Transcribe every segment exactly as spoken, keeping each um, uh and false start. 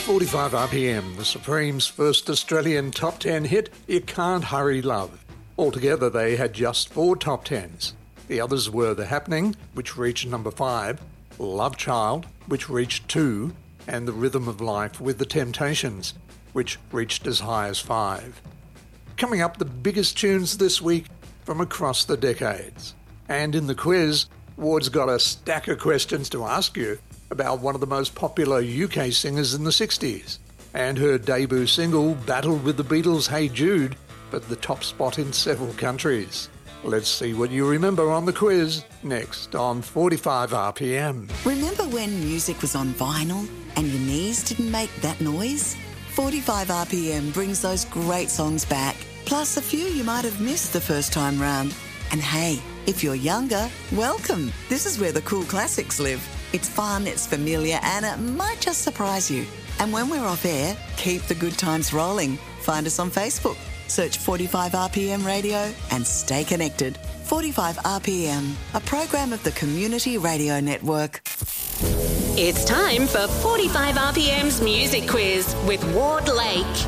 forty-five R P M, the Supremes' first Australian top ten hit, You Can't Hurry Love. Altogether, they had just four top tens. The others were The Happening, which reached number five, Love Child, which reached two, and The Rhythm of Life with The Temptations, which reached as high as five. Coming up, the biggest tunes this week from across the decades. And in the quiz, Ward's got a stack of questions to ask you about one of the most popular U K singers in the sixties. And her debut single battled with the Beatles' Hey Jude, but the top spot in several countries. Let's see what you remember on the quiz, next on forty-five R P M. Remember when music was on vinyl and your knees didn't make that noise? forty-five R P M brings those great songs back, plus a few you might have missed the first time round. And hey, if you're younger, welcome. This is where the cool classics live. It's fun, it's familiar, and it might just surprise you. And when we're off air, keep the good times rolling. Find us on Facebook. Search forty-five R P M Radio and stay connected. forty-five R P M, a program of the Community Radio Network. It's time for forty-five R P M's Music Quiz with Ward Lake.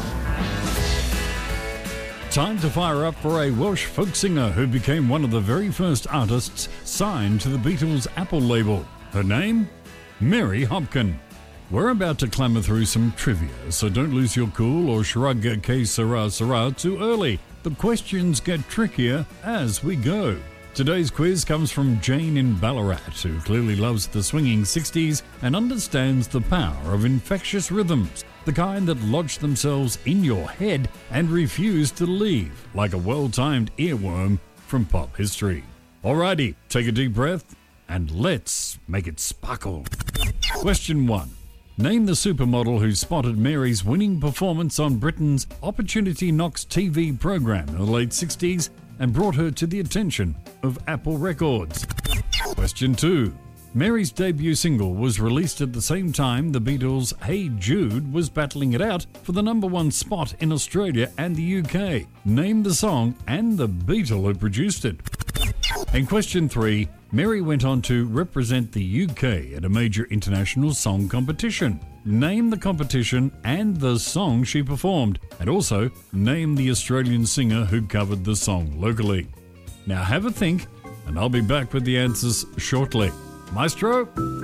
Time to fire up for a Welsh folk singer who became one of the very first artists signed to the Beatles' Apple label. Her name? Mary Hopkin. We're about to clamour through some trivia, so don't lose your cool or shrug que sera sera too early. The questions get trickier as we go. Today's quiz comes from Jane in Ballarat, who clearly loves the swinging sixties and understands the power of infectious rhythms, the kind that lodge themselves in your head and refuse to leave, like a well-timed earworm from pop history. Alrighty, take a deep breath and let's make it sparkle. Question one. Name the supermodel who spotted Mary's winning performance on Britain's Opportunity Knocks T V program in the late sixties and brought her to the attention of Apple Records. Question two. Mary's debut single was released at the same time the Beatles' Hey Jude was battling it out for the number one spot in Australia and the U K. Name the song and the Beatle who produced it. And question three. Mary went on to represent the U K at a major international song competition. Name the competition and the song she performed, and also name the Australian singer who covered the song locally. Now have a think, and I'll be back with the answers shortly. Maestro?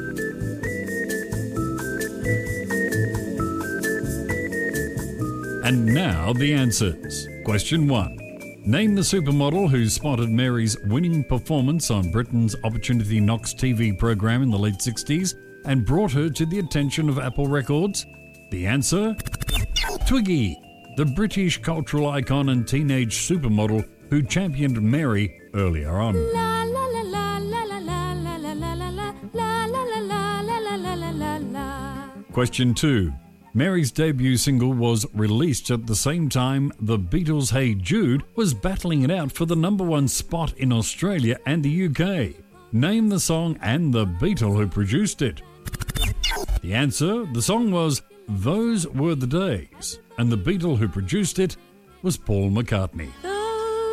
And now the answers. Question one. Name the supermodel who spotted Mary's winning performance on Britain's Opportunity Knocks T V program in the late sixties and brought her to the attention of Apple Records. The answer? Twiggy, the British cultural icon and teenage supermodel who championed Mary earlier on. Question two. Mary's debut single was released at the same time the Beatles' Hey Jude was battling it out for the number one spot in Australia and the U K. Name the song and the Beatle who produced it. The answer, the song was Those Were the Days, and the Beatle who produced it was Paul McCartney.